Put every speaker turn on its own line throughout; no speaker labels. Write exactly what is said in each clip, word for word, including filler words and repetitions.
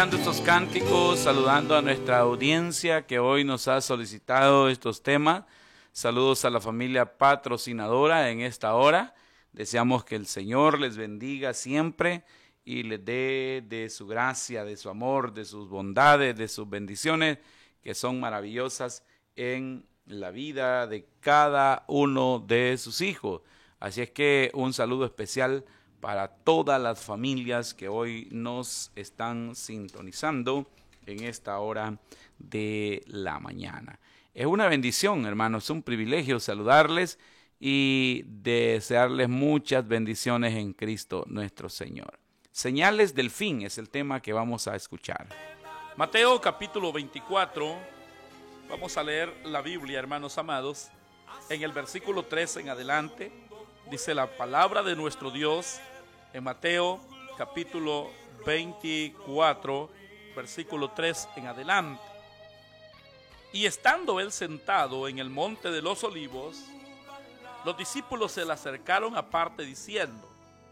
Estos cánticos, saludando a nuestra audiencia que hoy nos ha solicitado estos temas. Saludos a la familia patrocinadora en esta hora. Deseamos que el Señor les bendiga siempre y les dé de su gracia, de su amor, de sus bondades, de sus bendiciones que son maravillosas en la vida de cada uno de sus hijos. Así es que un saludo especial para todas las familias que hoy nos están sintonizando en esta hora de la mañana. Es una bendición, hermanos, es un privilegio saludarles y desearles muchas bendiciones en Cristo nuestro Señor. Señales del fin es el tema que vamos a escuchar.
Mateo capítulo veinticuatro, vamos a leer la Biblia, hermanos amados, en el versículo tres en adelante. Dice la palabra de nuestro Dios en Mateo capítulo veinticuatro, versículo tres en adelante. Y estando él sentado en el monte de los olivos, los discípulos se le acercaron aparte diciendo: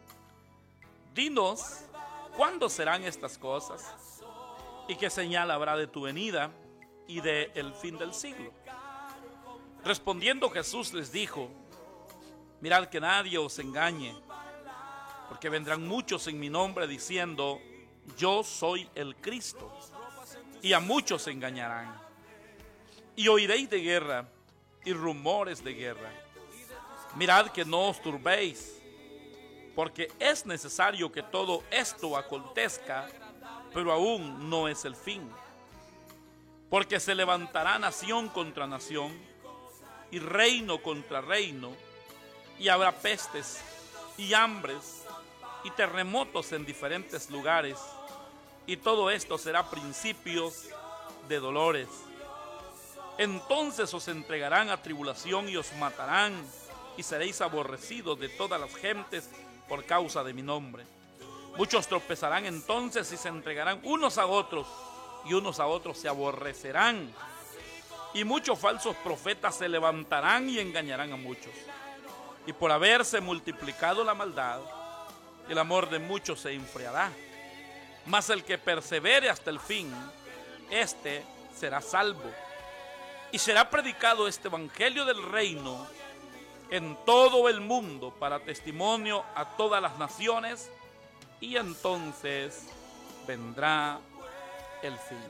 Dinos, ¿cuándo serán estas cosas? ¿Y qué señal habrá de tu venida y de el fin del siglo? Respondiendo Jesús les dijo: Mirad que nadie os engañe, porque vendrán muchos en mi nombre diciendo: Yo soy el Cristo, y a muchos se engañarán. Y oiréis de guerra y rumores de guerra. Mirad que no os turbéis, porque es necesario que todo esto acontezca, pero aún no es el fin. Porque se levantará nación contra nación, y reino contra reino, y habrá pestes y hambres y terremotos en diferentes lugares, y todo esto será principios de dolores. Entonces os entregarán a tribulación y os matarán, y seréis aborrecidos de todas las gentes por causa de mi nombre. Muchos tropezarán entonces y se entregarán unos a otros, y unos a otros se aborrecerán. Y muchos falsos profetas se levantarán y engañarán a muchos. Y por haberse multiplicado la maldad, el amor de muchos se enfriará. Mas el que persevere hasta el fin, éste será salvo. Y será predicado este evangelio del reino en todo el mundo para testimonio a todas las naciones, y entonces vendrá el fin.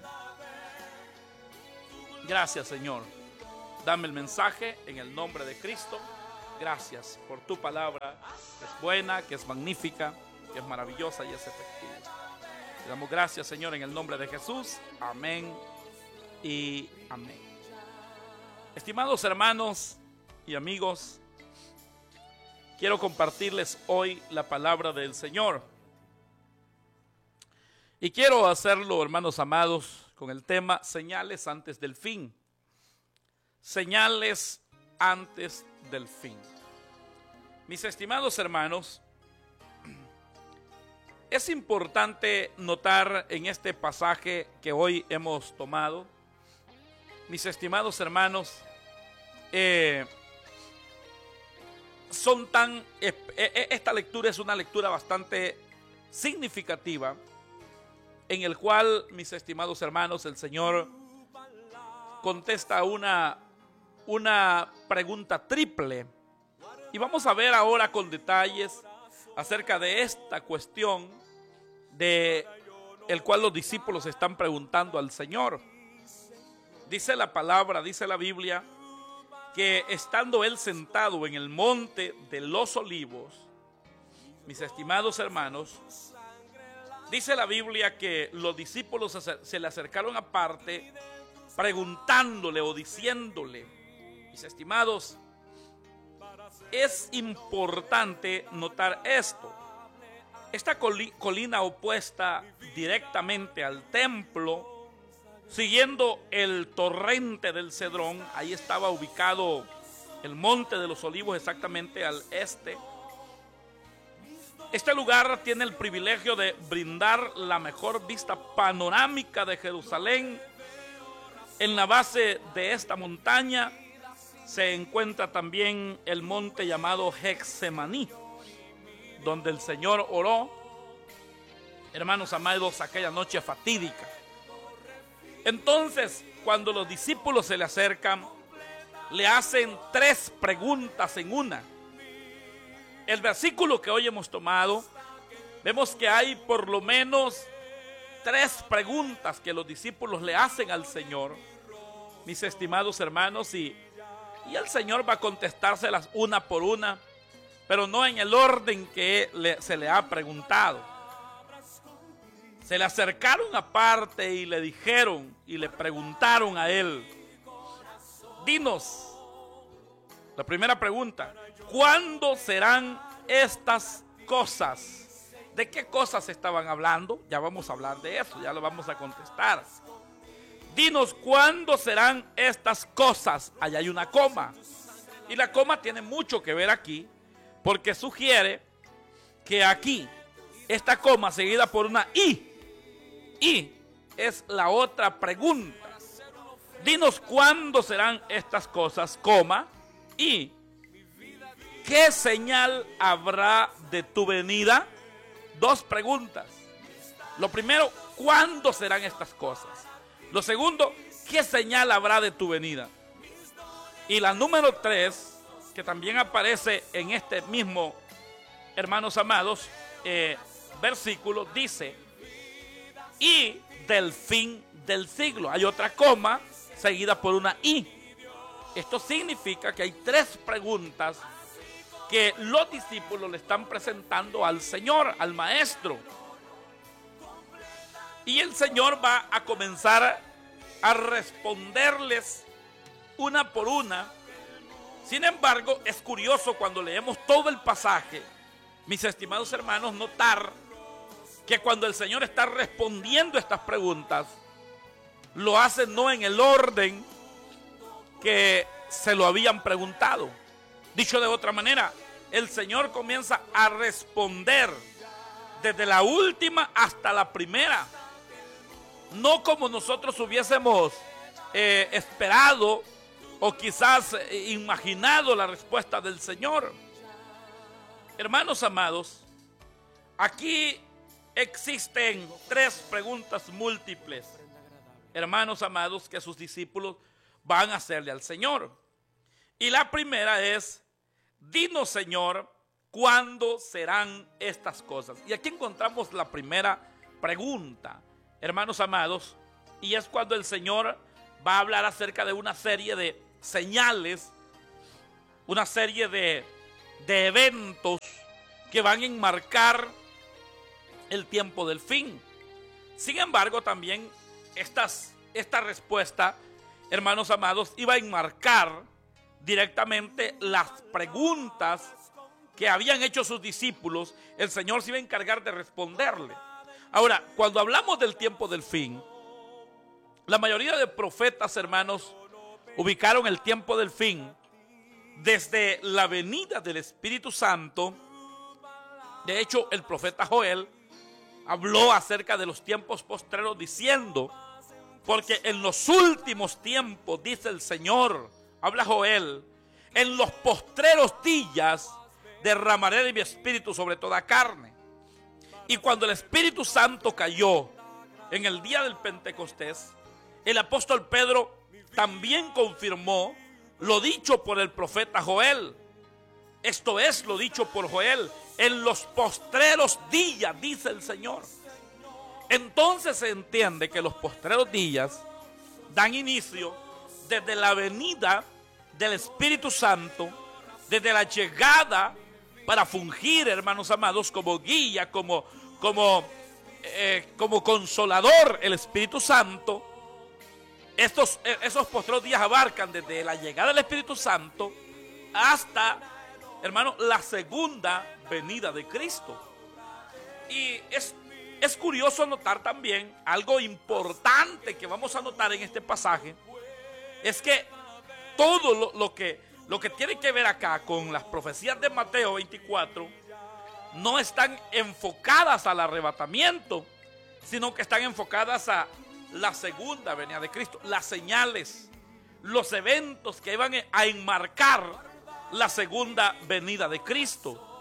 Gracias, Señor. Dame el mensaje en el nombre de Cristo. Gracias por tu palabra, que es buena, que es magnífica, que es maravillosa y es efectiva. Te damos gracias, Señor, en el nombre de Jesús. Amén y amén. Estimados hermanos y amigos, quiero compartirles hoy la palabra del Señor. Y quiero hacerlo, hermanos amados, con el tema señales antes del fin. Señales antes del fin. Mis estimados hermanos, es importante notar en este pasaje que hoy hemos tomado, mis estimados hermanos, eh, son tan, eh, eh, esta lectura es una lectura bastante significativa, en el cual, mis estimados hermanos, el Señor contesta una, una pregunta triple. Y vamos a ver ahora con detalles acerca de esta cuestión de el cual los discípulos están preguntando al Señor. Dice la palabra, dice la Biblia, que estando él sentado en el monte de los olivos, mis estimados hermanos, dice la Biblia que los discípulos se le acercaron aparte preguntándole o diciéndole. Mis estimados, es importante notar esto. Esta colina opuesta directamente al templo, siguiendo el torrente del Cedrón, ahí estaba ubicado el monte de los olivos exactamente al este. Este lugar tiene el privilegio de brindar la mejor vista panorámica de Jerusalén. En la base de esta montaña se encuentra también el monte llamado Getsemaní, donde el Señor oró hermanos amados, aquella noche fatídica. Entonces, cuando los discípulos se le acercan, le hacen tres preguntas en una. El versículo que hoy hemos tomado, vemos que hay por lo menos tres preguntas que los discípulos le hacen al Señor, mis estimados hermanos, y, y el Señor va a contestárselas una por una, pero no en el orden que le, se le ha preguntado. Se le acercaron aparte y le dijeron y le preguntaron a él: dinos, la primera pregunta, ¿cuándo serán estas cosas? ¿De qué cosas estaban hablando? Ya vamos a hablar de eso, ya lo vamos a contestar. Dinos, ¿cuándo serán estas cosas? Allá hay una coma. Y la coma tiene mucho que ver aquí, porque sugiere que aquí, esta coma seguida por una I, y es la otra pregunta. Dinos, ¿cuándo serán estas cosas, coma, y qué señal habrá de tu venida? Dos preguntas. Lo primero, ¿cuándo serán estas cosas? Lo segundo, ¿qué señal habrá de tu venida? Y la número tres, que también aparece en este mismo, hermanos amados, eh, versículo, dice: y del fin del siglo. Hay otra coma seguida por una I. Esto significa que hay tres preguntas que los discípulos le están presentando al Señor, al Maestro. Y el Señor va a comenzar a responderles una por una. Sin embargo, es curioso cuando leemos todo el pasaje, mis estimados hermanos, notar que cuando el Señor está respondiendo estas preguntas, lo hace no en el orden que se lo habían preguntado. Dicho de otra manera, el Señor comienza a responder desde la última hasta la primera. No como nosotros hubiésemos eh, esperado o quizás eh, imaginado la respuesta del Señor. Hermanos amados, aquí existen tres preguntas múltiples, hermanos amados, que sus discípulos van a hacerle al Señor. Y la primera es: dinos, Señor, ¿cuándo serán estas cosas? Y aquí encontramos la primera pregunta, hermanos amados, y es cuando el Señor va a hablar acerca de una serie de señales, una serie de, de eventos que van a enmarcar el tiempo del fin. Sin embargo, también estas, esta respuesta, hermanos amados, iba a enmarcar directamente las preguntas que habían hecho sus discípulos. El Señor se iba a encargar de responderle. Ahora, cuando hablamos del tiempo del fin, la mayoría de profetas, hermanos, ubicaron el tiempo del fin desde la venida del Espíritu Santo. De hecho, el profeta Joel habló acerca de los tiempos postreros diciendo: porque en los últimos tiempos, dice el Señor, habla Joel, en los postreros días derramaré de mi espíritu sobre toda carne. Y cuando el Espíritu Santo cayó en el día del Pentecostés, el apóstol Pedro también confirmó lo dicho por el profeta Joel. Esto es lo dicho por Joel: en los postreros días, dice el Señor. Entonces se entiende que los postreros días dan inicio desde la venida del Espíritu Santo, desde la llegada para fungir, hermanos amados, como guía, como, como, eh, como consolador, el Espíritu Santo. Estos, esos postreros días abarcan desde la llegada del Espíritu Santo hasta, hermano, la segunda venida de Cristo. Y es, es curioso notar también algo importante que vamos a notar en este pasaje: es que todo lo, lo, que, lo que tiene que ver acá con las profecías de Mateo veinticuatro no están enfocadas al arrebatamiento, sino que están enfocadas a la segunda venida de Cristo, las señales, los eventos que iban a enmarcar la segunda venida de Cristo.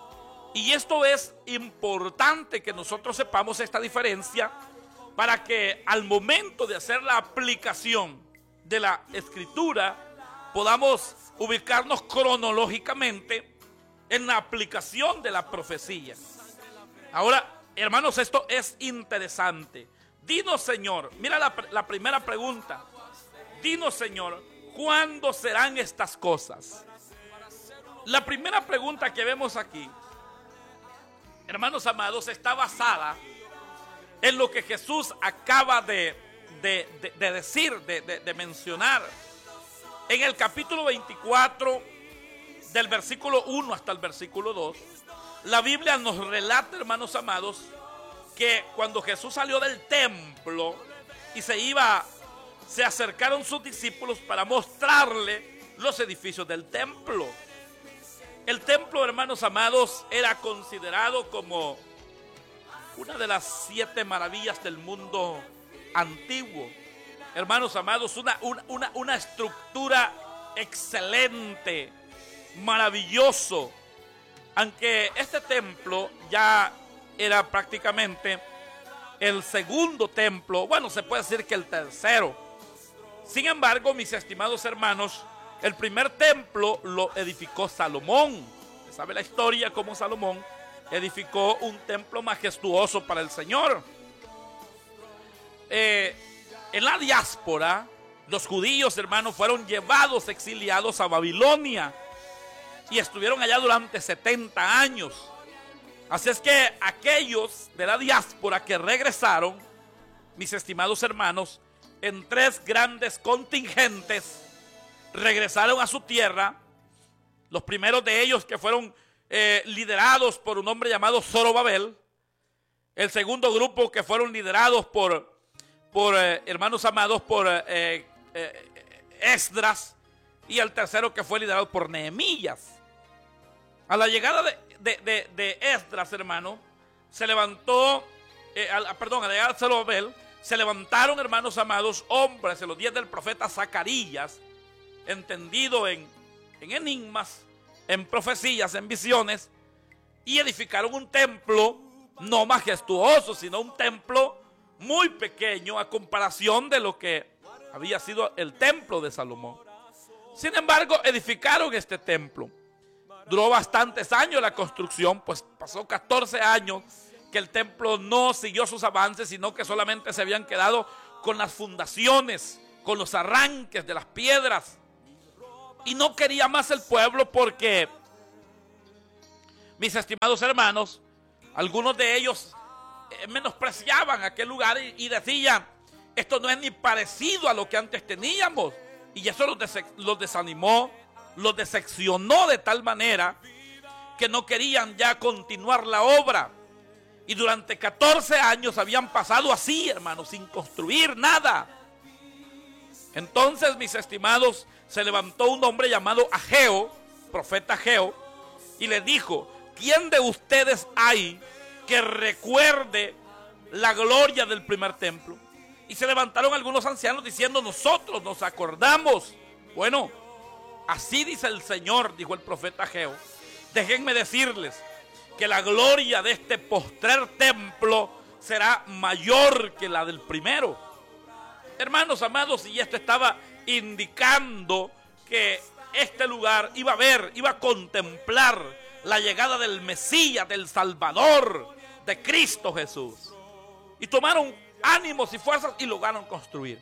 Y esto es importante que nosotros sepamos esta diferencia para que al momento de hacer la aplicación de la escritura podamos ubicarnos cronológicamente en la aplicación de la profecía. Ahora, hermanos, esto es interesante. Dinos, Señor, mira la, la primera pregunta. Dinos, Señor, ¿cuándo serán estas cosas? La primera pregunta que vemos aquí, hermanos amados, está basada en lo que Jesús acaba de, de, de, de decir, de, de, de mencionar. En el capítulo veinticuatro, del versículo uno hasta el versículo dos, la Biblia nos relata, hermanos amados, que cuando Jesús salió del templo y se iba, se acercaron sus discípulos para mostrarle los edificios del templo. El templo, hermanos amados, era considerado como una de las siete maravillas del mundo antiguo. Hermanos amados, una, una, una, una estructura excelente, maravilloso. Aunque este templo ya era prácticamente el segundo templo, bueno, se puede decir que el tercero. Sin embargo, mis estimados hermanos, el primer templo lo edificó Salomón. ¿Sabe la historia cómo Salomón edificó un templo majestuoso para el Señor? Eh, en la diáspora, los judíos, hermanos, fueron llevados, exiliados a Babilonia y estuvieron allá durante setenta años. Así es que aquellos de la diáspora que regresaron, mis estimados hermanos, en tres grandes contingentes, regresaron a su tierra. Los primeros de ellos que fueron eh, liderados por un hombre llamado Zorobabel. El segundo grupo que fueron liderados por, por eh, hermanos amados, por eh, eh, Esdras. Y el tercero que fue liderado por Nehemías. A la llegada de, de, de, de Esdras, hermano, se levantó, eh, a, perdón, a la llegada de Zorobabel, se levantaron, hermanos amados, hombres en los días del profeta Zacarías, entendido en, en enigmas, en profecías, en visiones, y edificaron un templo no majestuoso, sino un templo muy pequeño a comparación de lo que había sido el templo de Salomón. Sin embargo, edificaron este templo. Duró bastantes años la construcción, pues pasó catorce años que el templo no siguió sus avances, sino que solamente se habían quedado con las fundaciones, con los arranques de las piedras. Y no quería más el pueblo porque, mis estimados hermanos, algunos de ellos eh, menospreciaban aquel lugar y, y decían, esto no es ni parecido a lo que antes teníamos. Y eso los, des los desanimó, los decepcionó de tal manera que no querían ya continuar la obra. Y durante catorce años habían pasado así, hermanos, sin construir nada. Entonces, mis estimados, se levantó un hombre llamado Ageo, profeta Ageo, y le dijo, ¿quién de ustedes hay que recuerde la gloria del primer templo? Y se levantaron algunos ancianos diciendo, nosotros nos acordamos. Bueno, así dice el Señor, dijo el profeta Ageo, déjenme decirles que la gloria de este postrer templo será mayor que la del primero. Hermanos amados, y esto estaba indicando que este lugar iba a ver, iba a contemplar la llegada del Mesías, del Salvador, de Cristo Jesús. Y tomaron ánimos y fuerzas y lograron construir.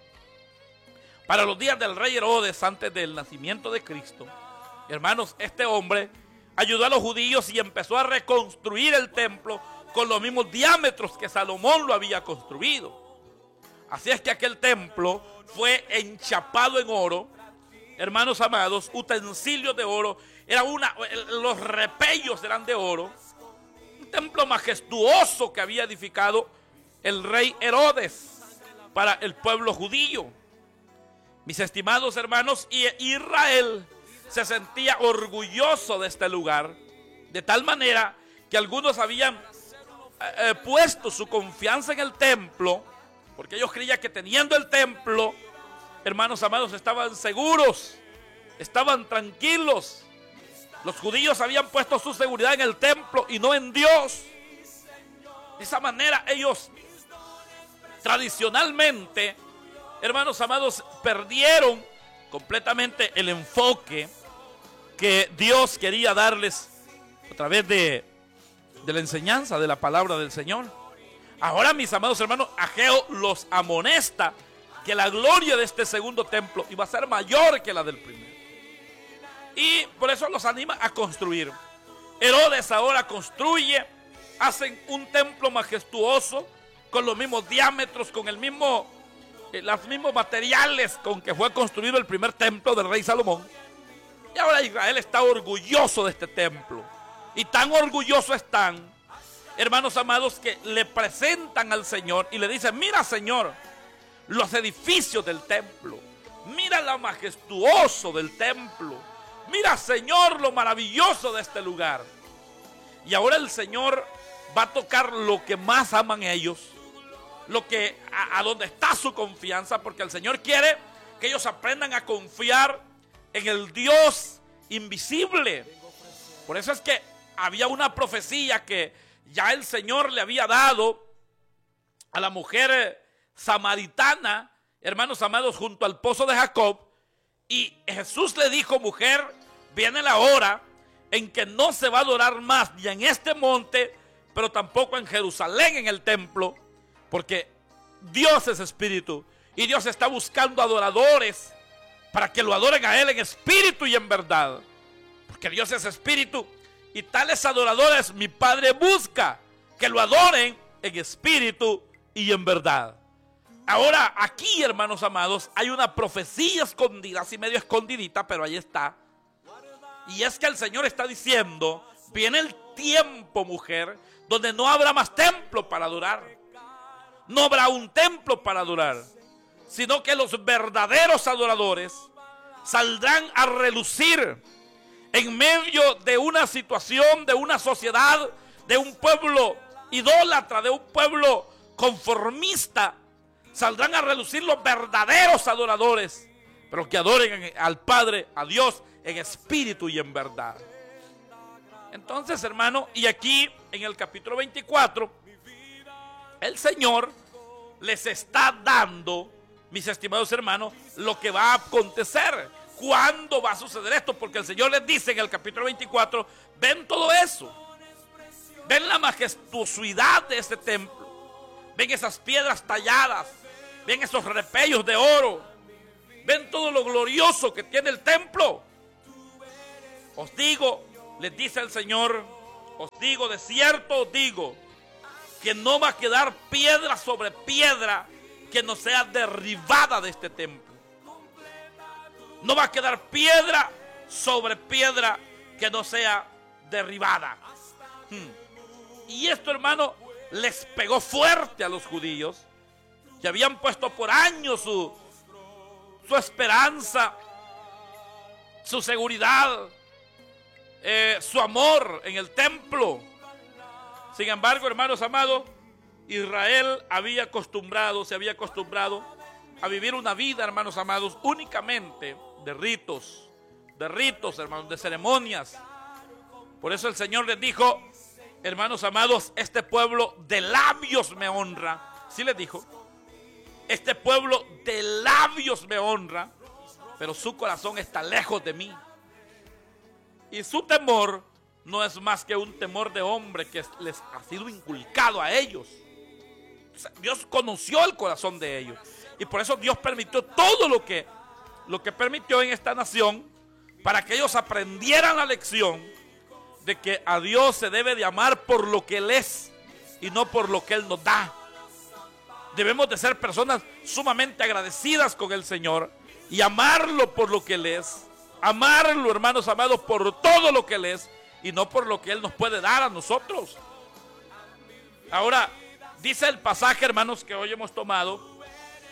Para los días del rey Herodes, antes del nacimiento de Cristo, hermanos, este hombre ayudó a los judíos y empezó a reconstruir el templo con los mismos diámetros que Salomón lo había construido. Así es que aquel templo fue enchapado en oro, hermanos amados, utensilios de oro, era una, los repellos eran de oro, un templo majestuoso que había edificado el rey Herodes para el pueblo judío. Mis estimados hermanos, y Israel se sentía orgulloso de este lugar, de tal manera que algunos habían eh, puesto su confianza en el templo, porque ellos creían que teniendo el templo, hermanos amados, estaban seguros, estaban tranquilos. Los judíos habían puesto su seguridad en el templo y no en Dios. De esa manera ellos tradicionalmente, hermanos amados, perdieron completamente el enfoque que Dios quería darles a través de, de la enseñanza de la palabra del Señor. Ahora, mis amados hermanos, Ageo los amonesta que la gloria de este segundo templo iba a ser mayor que la del primero. Y por eso los anima a construir. Herodes ahora construye, hacen un templo majestuoso con los mismos diámetros, con el mismo, eh, los mismos materiales con que fue construido el primer templo del rey Salomón. Y ahora Israel está orgulloso de este templo. Y tan orgulloso están, hermanos amados, que le presentan al Señor y le dicen: mira, Señor, los edificios del templo. Mira lo majestuoso del templo. Mira, Señor, lo maravilloso de este lugar. Y ahora el Señor va a tocar lo que más aman ellos, lo que a, a donde está su confianza, porque el Señor quiere que ellos aprendan a confiar en el Dios invisible. Por eso es que había una profecía que ya el Señor le había dado a la mujer samaritana, hermanos amados, junto al pozo de Jacob. Y Jesús le dijo: mujer, viene la hora en que no se va a adorar más ni en este monte, pero tampoco en Jerusalén, en el templo, porque Dios es espíritu y Dios está buscando adoradores para que lo adoren a Él en espíritu y en verdad, porque Dios es espíritu y tales adoradores mi Padre busca que lo adoren en espíritu y en verdad. Ahora aquí, hermanos amados, hay una profecía escondida, así medio escondidita, pero ahí está. Y es que el Señor está diciendo: viene el tiempo, mujer, donde no habrá más templo para adorar. No habrá un templo para adorar, sino que los verdaderos adoradores saldrán a relucir en medio de una situación, de una sociedad, de un pueblo idólatra, de un pueblo conformista. Saldrán a relucir los verdaderos adoradores, pero que adoren al Padre, a Dios, en espíritu y en verdad. Entonces, hermano, y aquí en el capítulo veinticuatro, el Señor les está dando, mis estimados hermanos, lo que va a acontecer. ¿Cuándo va a suceder esto? Porque el Señor les dice en el capítulo veinticuatro: ven todo eso, ven la majestuosidad de este templo, ven esas piedras talladas, ven esos repellos de oro, ven todo lo glorioso que tiene el templo. Os digo, les dice el Señor, os digo, de cierto os digo, que no va a quedar piedra sobre piedra que no sea derribada de este templo. No va a quedar piedra sobre piedra que no sea derribada. Hmm. Y esto, hermano, les pegó fuerte a los judíos, que habían puesto por años su, su esperanza, su seguridad, eh, su amor en el templo. Sin embargo, hermanos amados, Israel había acostumbrado, se había acostumbrado a vivir una vida, hermanos amados, únicamente de ritos, de ritos, hermanos, de ceremonias. Por eso el Señor les dijo: hermanos amados, este pueblo de labios me honra. Sí les dijo: este pueblo de labios me honra, pero su corazón está lejos de mí. Y su temor no es más que un temor de hombre que les ha sido inculcado a ellos. O sea, Dios conoció el corazón de ellos. Y por eso Dios permitió todo lo que, lo que permitió en esta nación, para que ellos aprendieran la lección de que a Dios se debe de amar por lo que Él es y no por lo que Él nos da. Debemos de ser personas sumamente agradecidas con el Señor y amarlo por lo que Él es. Amarlo, hermanos amados, por todo lo que Él es y no por lo que Él nos puede dar a nosotros. Ahora, dice el pasaje, hermanos, que hoy hemos tomado,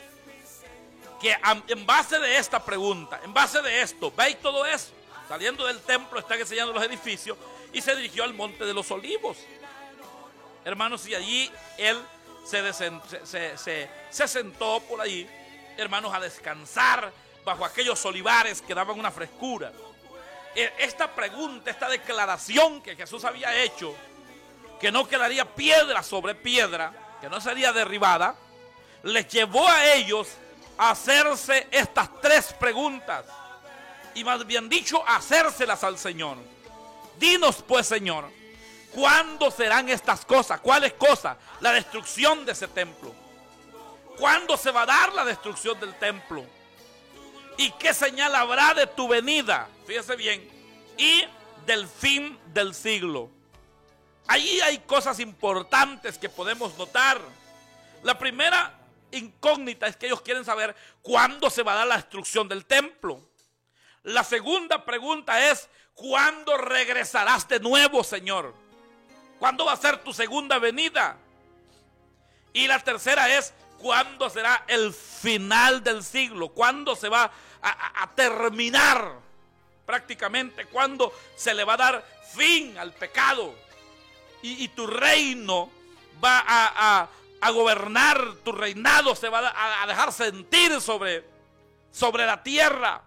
que en base de esta pregunta, en base de esto, veis todo eso, saliendo del templo, están enseñando los edificios, y se dirigió al monte de los olivos. Hermanos, y allí él se, desen, se, se, se sentó por allí, hermanos, a descansar bajo aquellos olivares que daban una frescura. esta pregunta, esta declaración que Jesús había hecho, que no quedaría piedra sobre piedra, que no sería derribada, les llevó a ellos a hacerse estas tres preguntas. Y más bien dicho, a hacérselas al Señor. Dinos pues, Señor, ¿cuándo serán estas cosas? ¿Cuáles cosas? La destrucción de ese templo. ¿Cuándo se va a dar la destrucción del templo? ¿Y qué señal habrá de tu venida? Fíjese bien. Y del fin del siglo. Allí hay cosas importantes que podemos notar. La primera incógnita es que ellos quieren saber cuándo se va a dar la destrucción del templo. La segunda pregunta es, ¿cuándo regresarás de nuevo, Señor? ¿Cuándo va a ser tu segunda venida? Y la tercera es, ¿cuándo será el final del siglo? ¿Cuándo se va a, a, a terminar prácticamente? ¿Cuándo se le va a dar fin al pecado? Y, y tu reino va a, a, a gobernar, tu reinado se va a, a dejar sentir sobre, sobre la tierra.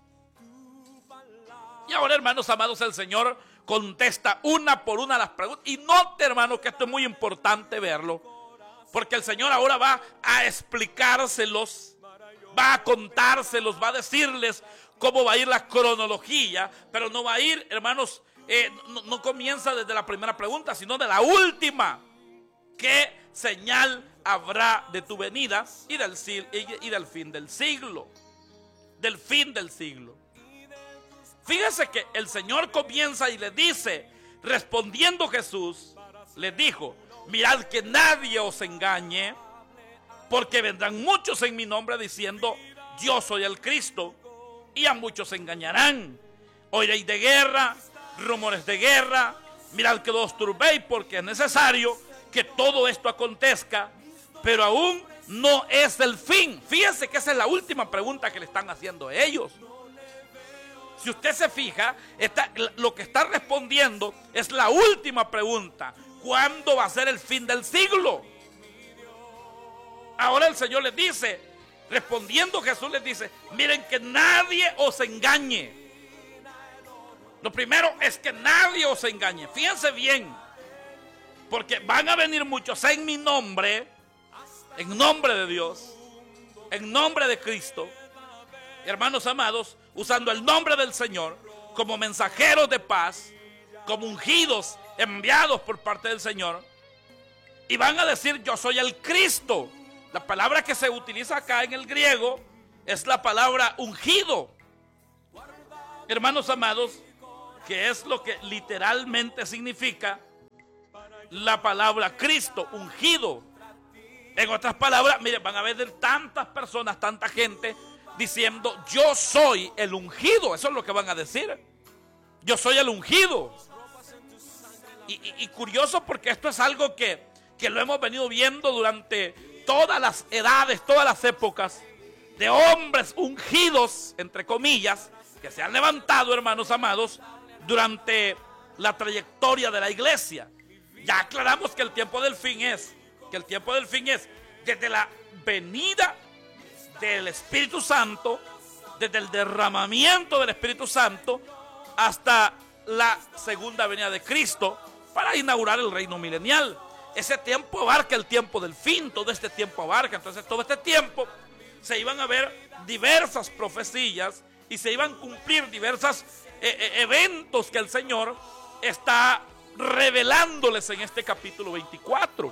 Y ahora, hermanos amados, el Señor contesta una por una las preguntas. Y note, hermanos, que esto es muy importante verlo, porque el Señor ahora va a explicárselos, va a contárselos, va a decirles cómo va a ir la cronología, pero no va a ir, hermanos, eh, no, no comienza desde la primera pregunta, sino de la última. ¿Qué señal habrá de tu venida y del, y del fin del siglo? Del fin del siglo. Fíjese que el Señor comienza y le dice, respondiendo Jesús, les dijo, mirad que nadie os engañe, porque vendrán muchos en mi nombre diciendo, yo soy el Cristo, y a muchos se engañarán. Oiréis de guerra, rumores de guerra, mirad que no os turbéis, porque es necesario que todo esto acontezca, pero aún no es el fin. Fíjense que esa es la última pregunta que le están haciendo ellos. Si usted se fija, está, lo que está respondiendo es la última pregunta. ¿Cuándo va a ser el fin del siglo? Ahora el Señor les dice, respondiendo Jesús les dice, miren que nadie os engañe. Lo primero es que nadie os engañe. Fíjense bien, porque van a venir muchos en mi nombre, en nombre de Dios, en nombre de Cristo, hermanos amados, usando el nombre del Señor como mensajeros de paz, como ungidos, enviados por parte del Señor, y van a decir, yo soy el Cristo. La palabra que se utiliza acá en el griego es la palabra ungido, hermanos amados, que es lo que literalmente significa la palabra Cristo, ungido. En otras palabras, miren, van a ver tantas personas, tanta gente diciendo, yo soy el ungido. Eso es lo que van a decir. Yo soy el ungido. Y, y, y curioso, porque esto es algo que, que lo hemos venido viendo durante todas las edades, todas las épocas, de hombres ungidos, entre comillas, que se han levantado, hermanos amados, durante la trayectoria de la iglesia. Ya aclaramos que el tiempo del fin es, que el tiempo del fin es desde la venida del Espíritu Santo, desde el derramamiento del Espíritu Santo hasta la segunda venida de Cristo para inaugurar el reino milenial. Ese tiempo abarca el tiempo del fin, todo este tiempo abarca. Entonces todo este tiempo se iban a ver diversas profecías y se iban a cumplir diversos eh, eventos que el Señor está revelándoles en este capítulo veinticuatro.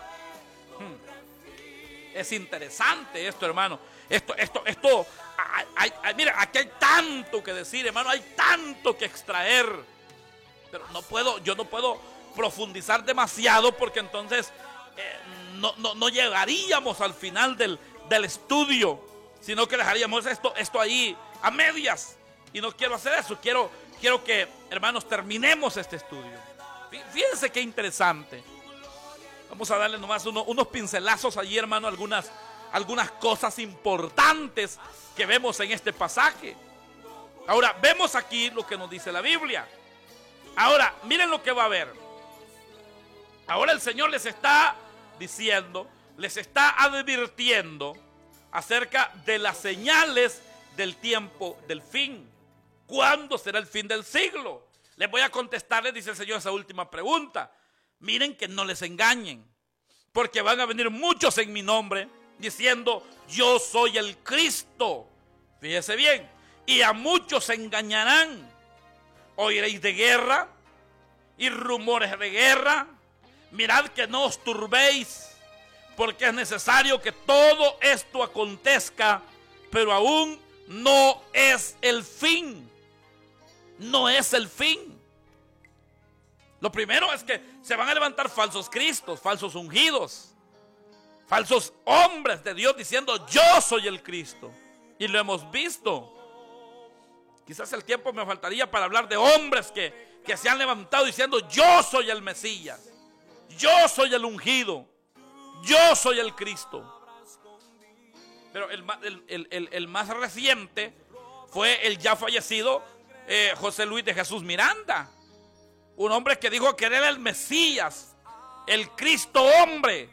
Hmm. Es interesante esto, hermano. Esto, esto, esto, hay, hay, mira, aquí hay tanto que decir, hermano, hay tanto que extraer. Pero no puedo, yo no puedo profundizar demasiado, porque entonces eh, no, no, no llegaríamos al final del, del estudio, sino que dejaríamos esto, esto ahí a medias. Y no quiero hacer eso, quiero, quiero que, hermanos, terminemos este estudio. Fíjense qué interesante. Vamos a darle nomás uno, unos pincelazos allí, hermano, algunas algunas cosas importantes que vemos en este pasaje. Ahora, vemos aquí lo que nos dice la Biblia. Ahora, miren lo que va a haber. Ahora el Señor les está diciendo, les está advirtiendo acerca de las señales del tiempo del fin. ¿Cuándo será el fin del siglo? Les voy a contestar, les dice el Señor, esa última pregunta. Miren que no les engañen, porque van a venir muchos en mi nombre diciendo, yo soy el Cristo. Fíjese bien, y a muchos se engañarán. Oiréis de guerra y rumores de guerra. Mirad que no os turbéis, porque es necesario que todo esto acontezca, pero aún no es el fin. No es el fin. Lo primero es que se van a levantar falsos cristos, falsos ungidos, falsos hombres de Dios diciendo, yo soy el Cristo. Y lo hemos visto. Quizás el tiempo me faltaría para hablar de hombres que, que se han levantado diciendo, yo soy el Mesías, yo soy el ungido, yo soy el Cristo. Pero el, el, el, el, el más reciente fue el ya fallecido eh, José Luis de Jesús Miranda. Un hombre que dijo que él era el Mesías, el Cristo hombre.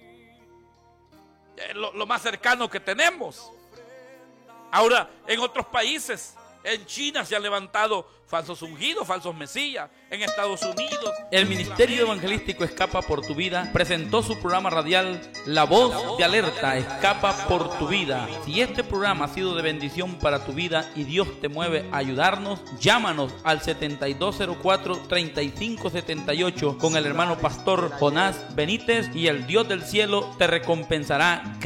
Eh, lo, lo más cercano que tenemos. Ahora, en otros países, en China se han levantado falsos ungidos, falsos mesías. En Estados Unidos.
El Ministerio Evangelístico Escapa por tu Vida presentó su programa radial La Voz de Alerta, Escapa por tu Vida. Si este programa ha sido de bendición para tu vida y Dios te mueve a ayudarnos, llámanos al setenta y dos cero cuatro, treinta y cinco setenta y ocho con el hermano pastor Jonás Benítez y el Dios del cielo te recompensará.